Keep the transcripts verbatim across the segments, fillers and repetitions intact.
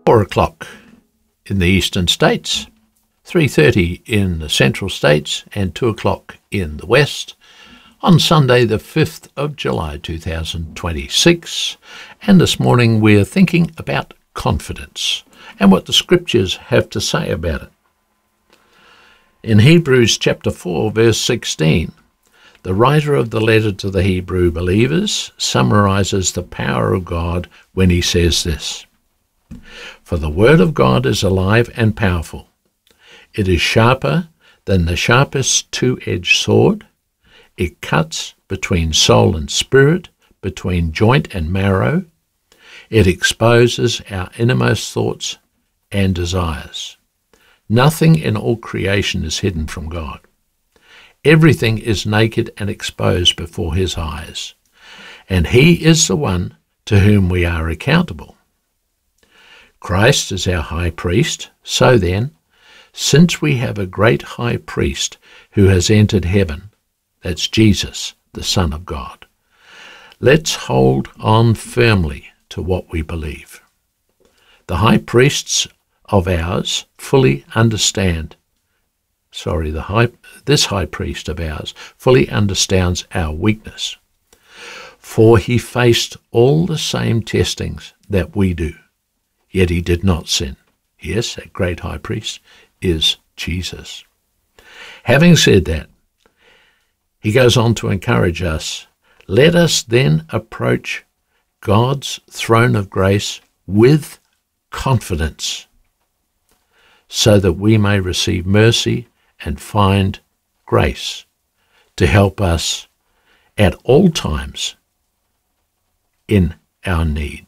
four o'clock in the eastern states, three thirty in the central states, and two o'clock in the west, on Sunday the fifth of July two thousand twenty-six. And this morning we're thinking about confidence and what the scriptures have to say about it. In Hebrews chapter four, verse sixteen, the writer of the letter to the Hebrew believers summarizes the power of God when he says this: "For the word of God is alive and powerful. It is sharper than the sharpest two-edged sword. It cuts between soul and spirit, between joint and marrow. It exposes our innermost thoughts and desires. Nothing in all creation is hidden from God. Everything is naked and exposed before his eyes, and he is the one to whom we are accountable. Christ is our high priest. So then, since we have a great high priest who has entered heaven, that's Jesus, the Son of God, let's hold on firmly to what we believe. The high priests of ours fully understand, sorry, the high, this high priest of ours fully understands our weakness, for he faced all the same testings that we do, yet he did not sin." Yes, that great high priest is Jesus. Having said that, he goes on to encourage us, "Let us then approach God's throne of grace with confidence, so that we may receive mercy and find grace to help us at all times in our need."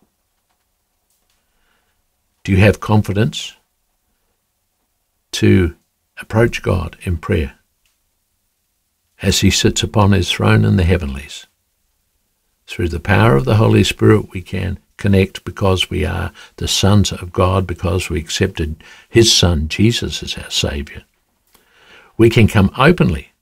Do you have confidence to approach God in prayer as he sits upon his throne in the heavenlies? Through the power of the Holy Spirit we can connect because we are the sons of God, because we accepted his Son Jesus as our Saviour. We can come openly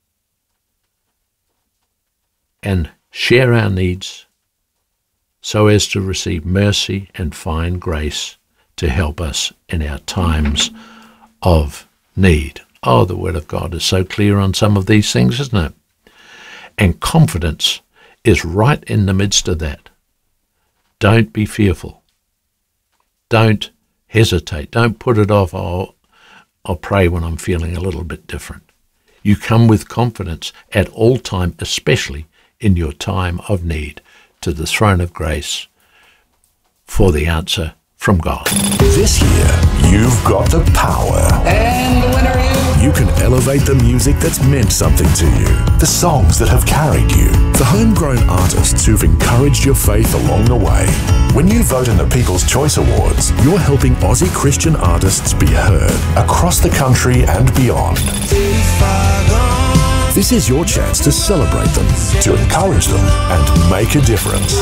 and share our needs so as to receive mercy and find grace to help us in our times of need. Oh, the Word of God is so clear on some of these things, isn't it? And confidence is right in the midst of that. Don't be fearful. Don't hesitate. Don't put it off, oh, I'll pray when I'm feeling a little bit different. You come with confidence at all time, especially in your time of need, to the throne of grace for the answer from God. This year, you've got the power. And the winner is... You can elevate the music that's meant something to you, the songs that have carried you, the homegrown artists who've encouraged your faith along the way. When you vote in the People's Choice Awards, you're helping Aussie Christian artists be heard across the country and beyond. This is your chance to celebrate them, to encourage them, and make a difference.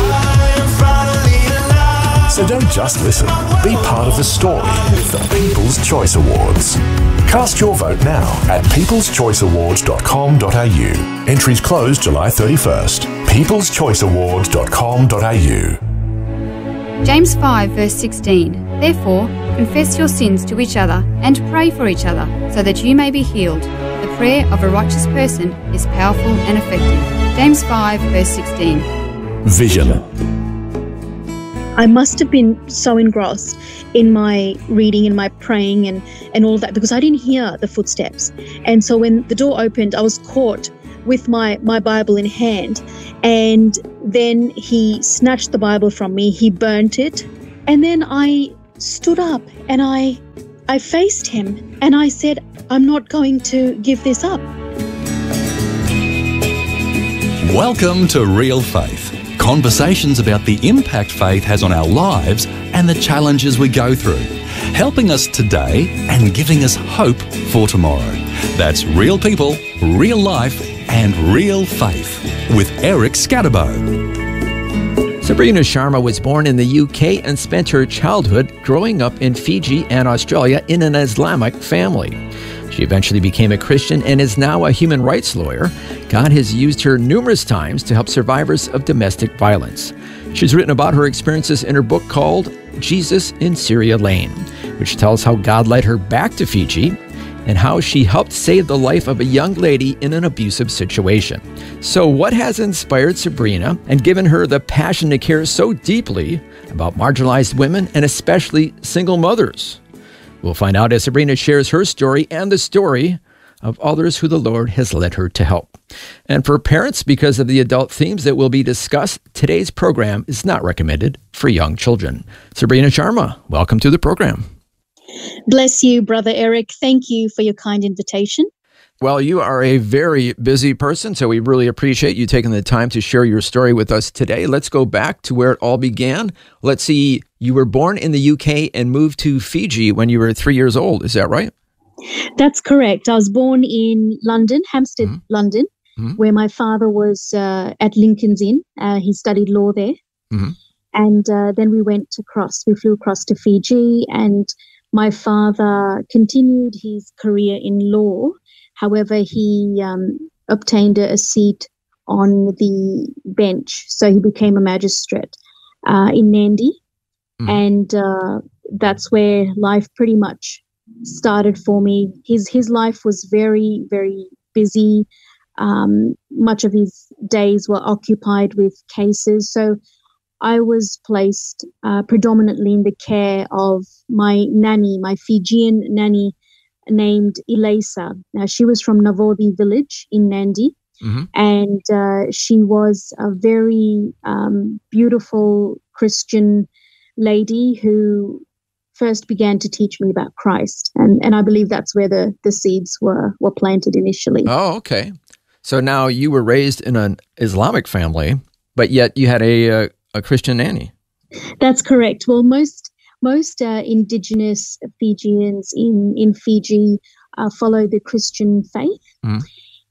So don't just listen, be part of the story with the People's Choice Awards. Cast your vote now at peoples choice awards dot com dot a u. Entries close July thirty-first. peoples choice awards dot com dot a u. James five verse sixteen. Therefore, confess your sins to each other and pray for each other so that you may be healed. The prayer of a righteous person is powerful and effective. James five verse sixteen. Vision. I must have been so engrossed in my reading and my praying and, and all of that because I didn't hear the footsteps. And so when the door opened, I was caught with my, my Bible in hand. And then he snatched the Bible from me. He burnt it. And then I stood up and I, I faced him and I said, I'm not going to give this up. Welcome to Real Faith. Conversations about the impact faith has on our lives and the challenges we go through, helping us today and giving us hope for tomorrow. That's Real People, Real Life and Real Faith with Eric Scatterbo. Sabrina Sharma was born in the U K and spent her childhood growing up in Fiji and Australia in an Islamic family. She eventually became a Christian and is now a human rights lawyer. God has used her numerous times to help survivors of domestic violence. She's written about her experiences in her book called Jesus in Syria Lane, which tells how God led her back to Fiji and how she helped save the life of a young lady in an abusive situation. So what has inspired Sabrina and given her the passion to care so deeply about marginalized women and especially single mothers? We'll find out as Sabrina shares her story and the story of others who the Lord has led her to help. And for parents, because of the adult themes that will be discussed, today's program is not recommended for young children. Sabrina Sharma, welcome to the program. Bless you, Brother Eric. Thank you for your kind invitation. Well, you are a very busy person, so we really appreciate you taking the time to share your story with us today. Let's go back to where it all began. Let's see, you were born in the U K and moved to Fiji when you were three years old. Is that right? That's correct. I was born in London, Hampstead, mm-hmm. London, mm-hmm. where my father was uh, at Lincoln's Inn. Uh, he studied law there. Mm-hmm. And uh, then we went across, we flew across to Fiji, and my father continued his career in law. However, he um, obtained a, a seat on the bench. So he became a magistrate uh, in Nandi. Mm-hmm. And uh, that's where life pretty much started for me. His his life was very, very busy. Um, much of his days were occupied with cases. So I was placed uh, predominantly in the care of my nanny, my Fijian nanny named Elisa. Now, she was from Navodi village in Nandi, mm-hmm. and uh, she was a very um, beautiful Christian lady who first began to teach me about Christ. And and I believe that's where the, the seeds were, were planted initially. Oh, okay. So now you were raised in an Islamic family, but yet you had a a, a Christian nanny. That's correct. Well, most most uh, indigenous Fijians in, in Fiji uh, follow the Christian faith. Mm.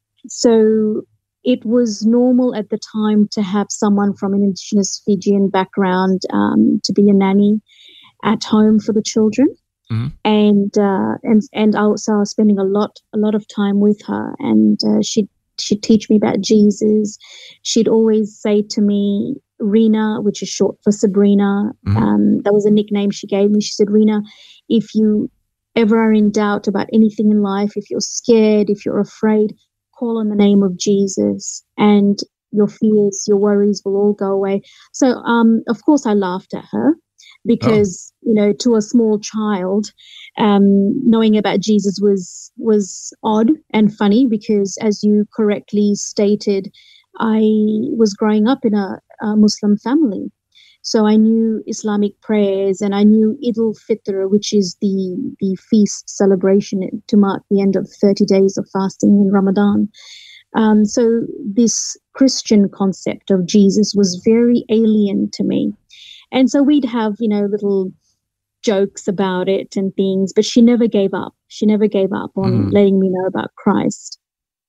So it was normal at the time to have someone from an indigenous Fijian background um, to be a nanny at home for the children. Mm-hmm. And uh, and and also I was spending a lot a lot of time with her, and uh, she'd she'd teach me about Jesus. She'd always say to me, Rena, which is short for Sabrina. Mm-hmm. Um, that was a nickname she gave me. She said, Rena, if you ever are in doubt about anything in life, if you're scared, if you're afraid, call on the name of Jesus, and your fears, your worries will all go away. So, um, of course, I laughed at her. Because, oh. you know, to a small child, um, knowing about Jesus was was odd and funny because, as you correctly stated, I was growing up in a, a Muslim family. So I knew Islamic prayers, and I knew Eid al-Fitr, which is the, the feast celebration to mark the end of thirty days of fasting in Ramadan. Um, so this Christian concept of Jesus was very alien to me. And so we'd have, you know, little jokes about it and things, but she never gave up. She never gave up on mm. letting me know about Christ.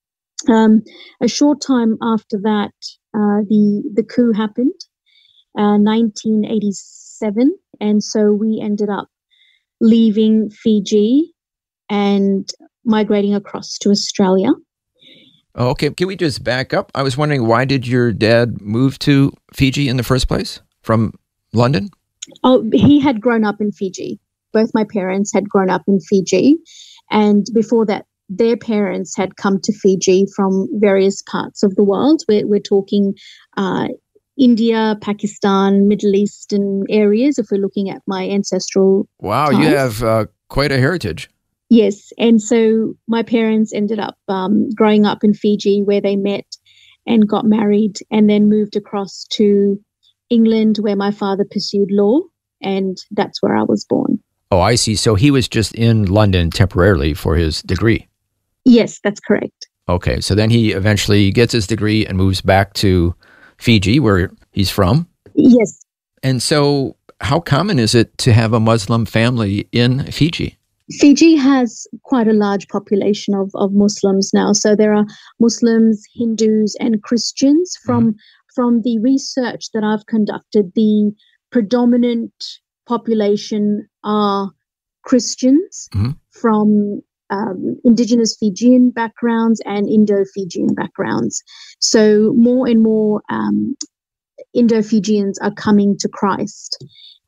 Um, a short time after that, uh, the the coup happened, uh, nineteen eighty-seven, and so we ended up leaving Fiji and migrating across to Australia. Oh, okay, can we just back up? I was wondering, why did your dad move to Fiji in the first place from London? Oh, he had grown up in Fiji. Both my parents had grown up in Fiji. And before that, their parents had come to Fiji from various parts of the world. We're, we're talking uh, India, Pakistan, Middle Eastern areas, if we're looking at my ancestral Wow, ties. You have uh, quite a heritage. Yes. And so my parents ended up um, growing up in Fiji, where they met and got married, and then moved across to England, where my father pursued law, and that's where I was born. Oh, I see. So he was just in London temporarily for his degree. Yes, that's correct. Okay, so then he eventually gets his degree and moves back to Fiji, where he's from? Yes. And so how common is it to have a Muslim family in Fiji? Fiji has quite a large population of, of Muslims now. So there are Muslims, Hindus, and Christians. From, mm-hmm. from the research that I've conducted, the predominant population are Christians mm-hmm. from um, indigenous Fijian backgrounds and Indo-Fijian backgrounds. So more and more um, Indo-Fijians are coming to Christ.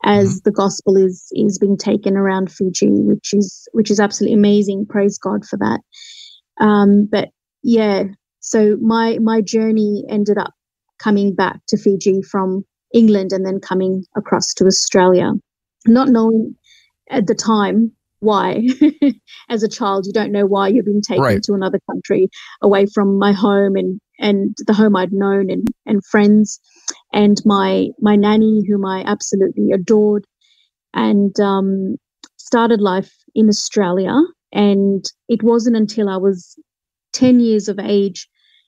as Mm-hmm. the gospel is is being taken around Fiji, which is which is absolutely amazing. Praise God for that. Um, but yeah, so my my journey ended up coming back to Fiji from England and then coming across to Australia, not knowing at the time why. As a child, you don't know why you're being taken Right. to another country away from my home and and the home I'd known and and friends and my my nanny, whom I absolutely adored, and um, started life in Australia. And it wasn't until I was ten years of age,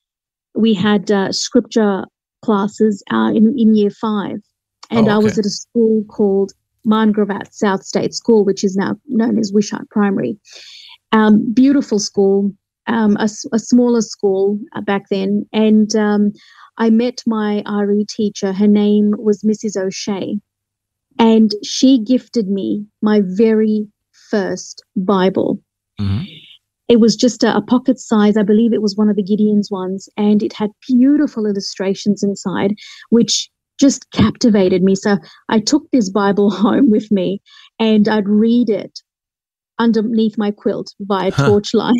we had uh, scripture classes uh, in, in year five. And Oh, I was okay. at a school called Marngravat South State School, which is now known as Wishart Primary. Um, beautiful school, um, a, s- a smaller school uh, back then. And um, I met my R E teacher. Her name was Missus O'Shea. And she gifted me my very first Bible. Mhm. It was just a, a pocket size. I believe it was one of the Gideon's ones, and it had beautiful illustrations inside, which just captivated me. So I took this Bible home with me, and I'd read it underneath my quilt by a Huh. torchlight,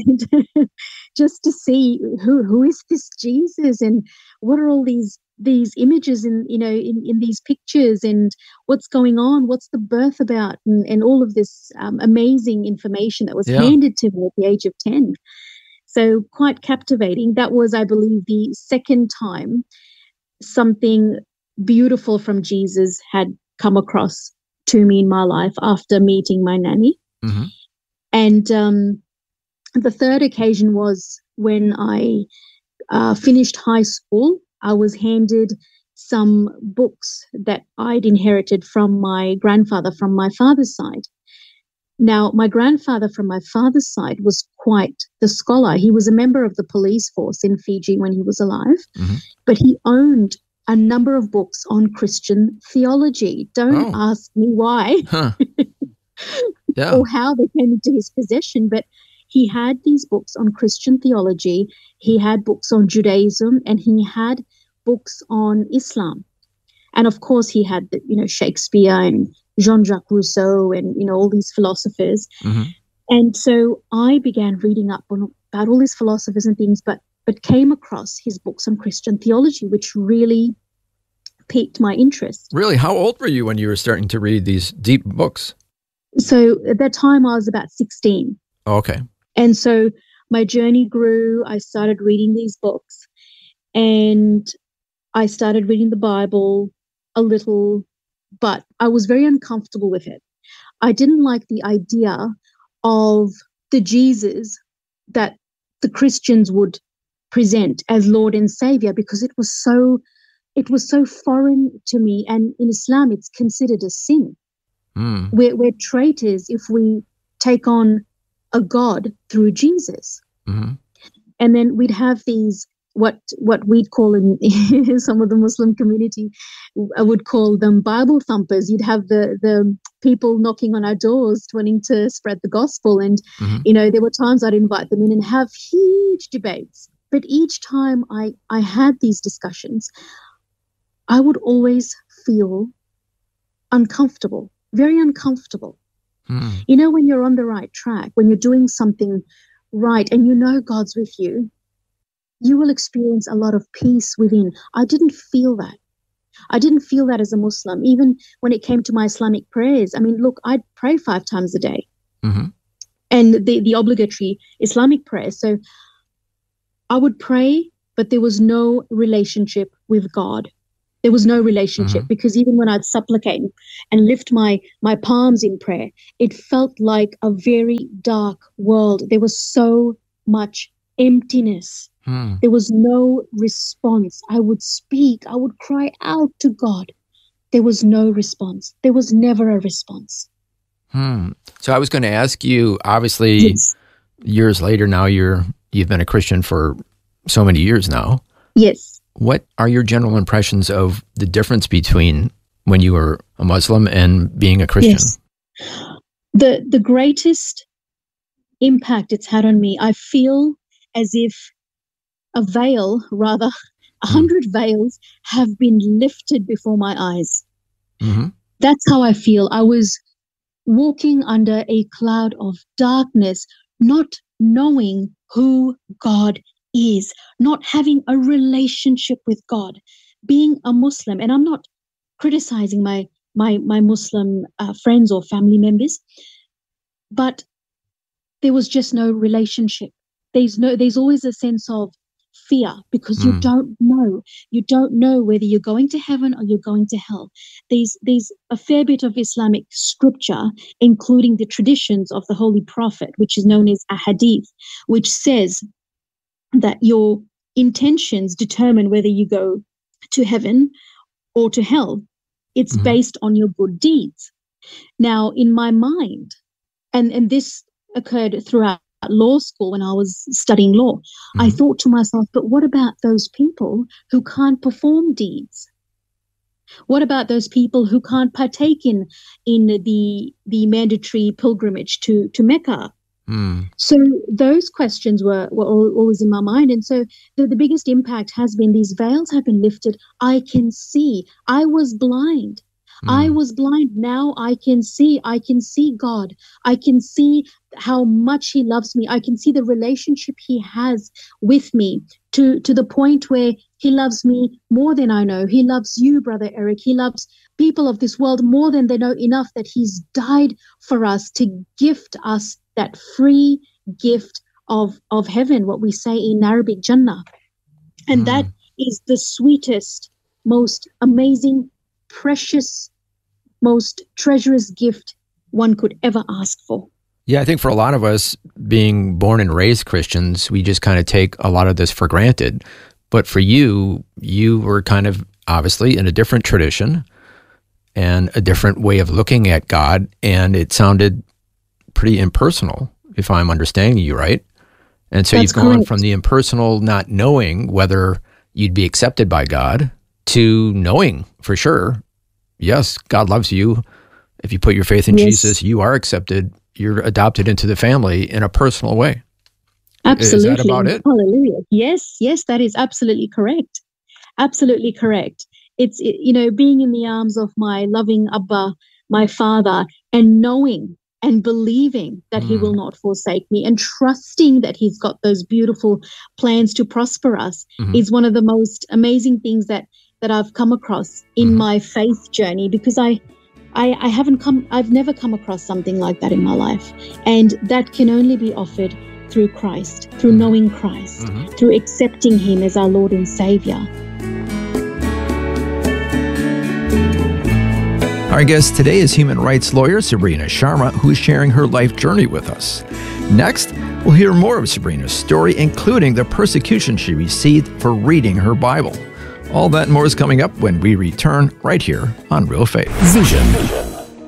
just to see who who is this Jesus, and what are all these these images in you know in, in these pictures, and what's going on, what's the birth about, and, and all of this um, amazing information that was Yeah. handed to me at the age of ten. So quite captivating. That was, I believe, the second time something beautiful from Jesus had come across to me in my life after meeting my nanny. Mhm. And um, the third occasion was when I uh, finished high school. I was handed some books that I'd inherited from my grandfather from my father's side. Now, my grandfather from my father's side was quite the scholar. He was a member of the police force in Fiji when he was alive, Mhm. but he owned a number of books on Christian theology. Don't Oh. ask me why Huh. Yeah. or how they came into his possession, but he had these books on Christian theology, he had books on Judaism, and he had books on Islam. And of course, he had, you know, Shakespeare and Jean-Jacques Rousseau and, you know, all these philosophers. Mhm. And so I began reading up on about all these philosophers and things, but but came across his books on Christian theology, which really piqued my interest. Really? How old were you when you were starting to read these deep books? So at that time, I was about sixteen. Oh, okay. And so my journey grew. I started reading these books, and I started reading the Bible a little, but I was very uncomfortable with it. I didn't like the idea of the Jesus that the Christians would present as Lord and Savior, because it was so it was so foreign to me. And in Islam, it's considered a sin. Mm. We're, we're traitors if we take on a God through Jesus. Mhm. And then we'd have these, what what we'd call in some of the Muslim community, I would call them Bible thumpers. You'd have the the people knocking on our doors wanting to spread the gospel. And, Mhm. you know, there were times I'd invite them in and have huge debates. But each time I, I had these discussions, I would always feel uncomfortable, very uncomfortable. Mm. You know, when you're on the right track, when you're doing something right and you know God's with you, you will experience a lot of peace within. I didn't feel that. I didn't feel that as a Muslim, even when it came to my Islamic prayers. I mean, look, I'd pray five times a day, Mhm. and the, the obligatory Islamic prayer. So I would pray, but there was no relationship with God. There was no relationship, Mhm. because even when I'd supplicate and lift my, my palms in prayer, it felt like a very dark world. There was so much emptiness. Mm. There was no response. I would speak. I would cry out to God. There was no response. There was never a response. Hmm. So I was going to ask you, obviously, Yes. years later now, you're, you've been a Christian for so many years now. Yes. What are your general impressions of the difference between when you were a Muslim and being a Christian? Yes. The, the greatest impact it's had on me, I feel as if a veil, rather, a hundred veils have been lifted before my eyes. Mm-hmm. That's how I feel. I was walking under a cloud of darkness, not knowing who God is, not having a relationship with God, being a Muslim. And I'm not criticizing my my my Muslim uh, friends or family members, but there was just no relationship. There's no there's always a sense of fear because mm. you don't know. You don't know whether you're going to heaven or you're going to hell. There's there's a fair bit of Islamic scripture, including the traditions of the Holy Prophet, which is known as a hadith, which says that your intentions determine whether you go to heaven or to hell. It's mm-hmm. based on your good deeds. Now, in my mind, and, and this occurred throughout law school when I was studying law, mm-hmm. I thought to myself, but what about those people who can't perform deeds? What about those people who can't partake in, in the, the mandatory pilgrimage to, to Mecca? Mm. So those questions were, were always in my mind. And so the, the biggest impact has been these veils have been lifted. I can see. I was blind. Mm. I was blind. Now I can see. I can see God. I can see how much he loves me. I can see the relationship he has with me to, to the point where he loves me more than I know. He loves you, Brother Eric. He loves people of this world more than they know, enough that he's died for us to gift us that free gift of, of heaven, what we say in Arabic, Jannah. And mm. that is the sweetest, most amazing, precious, most treacherous gift one could ever ask for. Yeah, I think for a lot of us, being born and raised Christians, we just kind of take a lot of this for granted. But for you, you were kind of obviously in a different tradition and a different way of looking at God, and it sounded pretty impersonal, if I'm understanding you right. And so That's you've gone correct. From the impersonal, not knowing whether you'd be accepted by God, to knowing for sure, yes, God loves you. If you put your faith in yes. Jesus, you are accepted. You're adopted into the family in a personal way. Absolutely. Is that about it? Hallelujah. Yes, yes, that is absolutely correct. Absolutely correct. It's, it, you know, being in the arms of my loving Abba, my father, and knowing and believing that mm. he will not forsake me, and trusting that he's got those beautiful plans to prosper us mm-hmm. is one of the most amazing things that, that I've come across in mm-hmm. my faith journey, because I, I, I haven't come, I've never come across something like that in my life. And that can only be offered through Christ, through mm-hmm. knowing Christ, mm-hmm. through accepting him as our Lord and Savior. Our guest today is human rights lawyer Sabrina Sharma, who's sharing her life journey with us. Next, we'll hear more of Sabrina's story, including the persecution she received for reading her Bible. All that and more is coming up when we return right here on Real Faith. Vision.